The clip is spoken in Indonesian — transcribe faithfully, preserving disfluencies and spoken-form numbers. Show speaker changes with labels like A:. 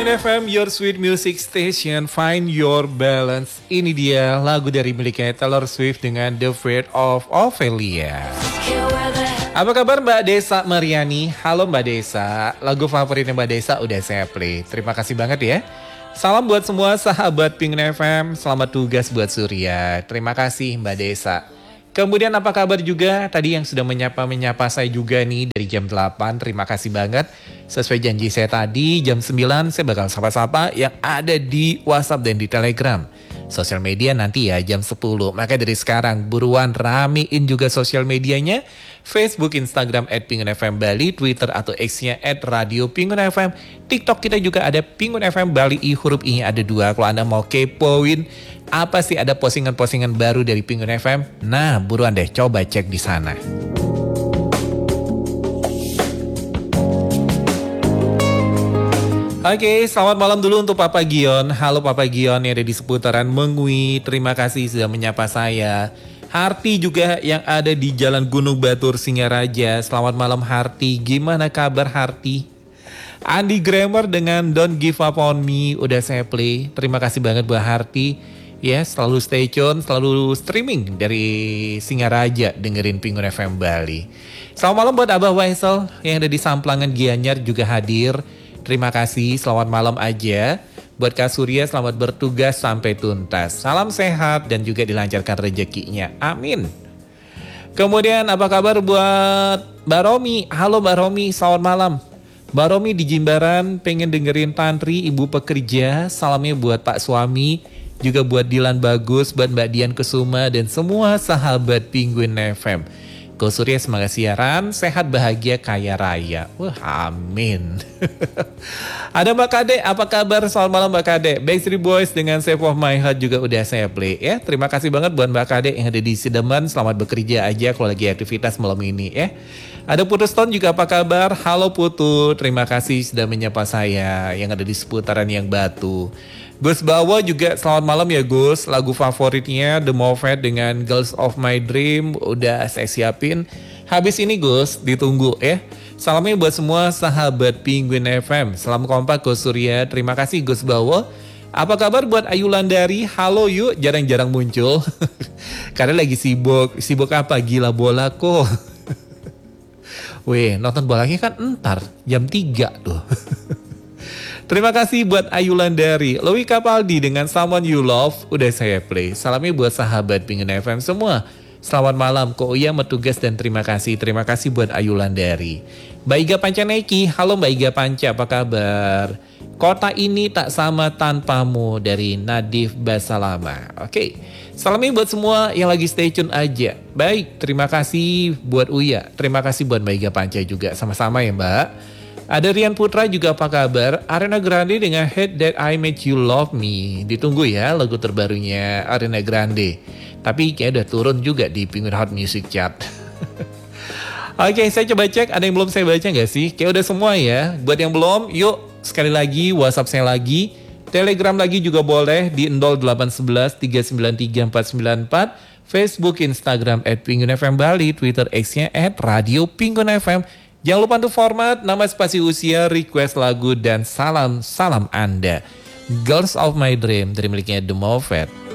A: Pengen F M, your sweet music station, find your balance. Ini dia lagu dari miliknya Taylor Swift dengan The Fate of Ophelia. Apa kabar Mbak Desa Mariani? Halo Mbak Desa, lagu favoritnya Mbak Desa udah saya play. Terima kasih banget ya. Salam buat semua sahabat Pengen F M, selamat tugas buat Surya. Terima kasih Mbak Desa. Kemudian apa kabar juga tadi yang sudah menyapa-menyapa saya juga nih dari jam delapan. Terima kasih banget. Sesuai janji saya tadi jam sembilan saya bakal sapa-sapa yang ada di WhatsApp dan di Telegram. Sosial media nanti ya jam sepuluh. Maka dari sekarang buruan ramein juga sosial medianya. Facebook, Instagram at Pingun F M Bali, Twitter atau X-nya at Radio Pingun F M. TikTok kita juga ada Pingun F M Bali, I huruf I-nya ada dua. Kalau Anda mau kepoin apa sih ada postingan-postingan baru dari Pingun F M? Nah, buruan deh coba cek di sana. Oke, selamat malam dulu untuk Papa Gion. Halo Papa Gion yang ada di seputaran Mengwi. Terima kasih sudah menyapa saya. Harti juga yang ada di Jalan Gunung Batur Singaraja. Selamat malam Harti. Gimana kabar Harti? Andi Grammar dengan Don't Give Up On Me udah saya play. Terima kasih banget buat Harti. Ya, selalu stay tune, selalu streaming dari Singaraja dengerin Pingun F M Bali. Selamat malam buat Abah Waisel yang ada di Samplangan Gianyar juga hadir. Terima kasih, selamat malam aja. Buat Kak Surya selamat bertugas sampai tuntas. Salam sehat dan juga dilancarkan rezekinya. Amin. Kemudian apa kabar buat Mbak Romi? Halo Mbak Romi, selamat malam. Mbak Romi di Jimbaran pengen dengerin Tantri, ibu pekerja. Salamnya buat Pak suami. Juga buat Dilan Bagus, buat Mbak Dian Kesuma dan semua sahabat Pinguin F M. Ko Surya semangat siaran, sehat bahagia kaya raya. Wah amin. Ada Mbak Kade, apa kabar? Selamat malam Mbak Kade. Backstreet Boys dengan Save of My Heart juga udah saya play ya. Terima kasih banget buat Mbak Kade yang ada di Sideman. Selamat bekerja aja kalau lagi aktivitas malam ini ya. Ada Putu Stone juga apa kabar? Halo Putu, terima kasih sudah menyapa saya yang ada di seputaran Yang Batu. Gus Bawa juga selamat malam ya Gus. Lagu favoritnya The Moffat dengan Girls of My Dream udah saya siapin. Habis ini Gus, ditunggu ya. Salamnya buat semua sahabat Pinguin F M. Salam kompak Gus Surya. Terima kasih Gus Bawa. Apa kabar buat Ayu Landari? Halo yuk, jarang-jarang muncul. Karena lagi sibuk. Sibuk apa? Gila bola kok. Weh, nonton bolanya kan entar jam tiga tuh. Terima kasih buat Ayu Landari. Lowi Kapaldi dengan Someone You Love udah saya play. Salamnya buat sahabat Pingun F M semua. Selamat malam Ko Uya Metugas dan terima kasih. Terima kasih buat Ayu Landari. Mbak Iga Pancaneki. Halo Mbak Iga Panca, apa kabar? Kota ini tak sama tanpamu dari Nadif Basalama. Oke. Salamnya buat semua yang lagi stay tune aja. Baik, terima kasih buat Uya. Terima kasih buat Mbak Iga Panca juga. Sama-sama ya Mbak. Ada Rian Putra juga apa kabar? Ariana Grande dengan Hate That I Made You Love Me. Ditunggu ya lagu terbarunya Ariana Grande. Tapi kayaknya udah turun juga di Penguin Hot Music Chart. Oke, saya coba cek ada yang belum saya baca gak sih? Kayak udah semua ya. Buat yang belum, yuk sekali lagi WhatsApp saya lagi. Telegram lagi juga boleh di nol delapan satu satu tiga sembilan tiga empat sembilan empat. Facebook, Instagram at Pingun F M Bali. Twitter X-nya at Radio Pingun F M. Jangan lupa untuk format, nama spasi usia, request lagu, dan salam-salam Anda. Girls of My Dream dari miliknya The Moffat.